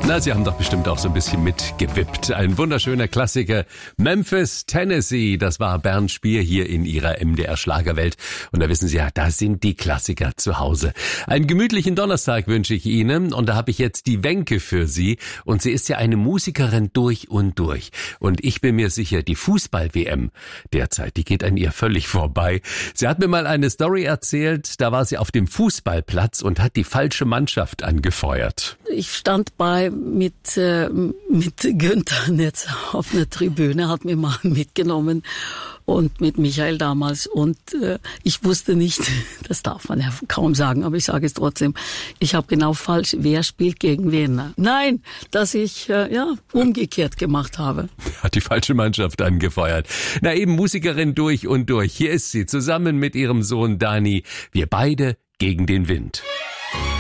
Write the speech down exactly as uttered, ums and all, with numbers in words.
Na, Sie haben doch bestimmt auch so ein bisschen mitgewippt. Ein wunderschöner Klassiker. Memphis, Tennessee. Das war Bernd Spier hier in ihrer M D R-Schlagerwelt. Und da wissen Sie ja, da sind die Klassiker zu Hause. Einen gemütlichen Donnerstag wünsche ich Ihnen. Und da habe ich jetzt die Wenke für Sie. Und sie ist ja eine Musikerin durch und durch. Und ich bin mir sicher, die Fußball-W M derzeit, die geht an ihr völlig vorbei. Sie hat mir mal eine Story erzählt. Da war sie auf dem Fußballplatz und hat die falsche Mannschaft angefeuert. Ich stand bei mit äh, mit Günther Netz auf einer Tribüne, hat mir mal mitgenommen und mit Michael damals und äh, ich wusste nicht, das darf man ja kaum sagen, aber ich sage es trotzdem, ich habe genau falsch, wer spielt gegen wen. Nein, dass ich äh, ja umgekehrt gemacht habe. Hat die falsche Mannschaft angefeuert. Na eben Musikerin durch und durch. Hier ist sie zusammen mit ihrem Sohn Dani. Wir beide gegen den Wind.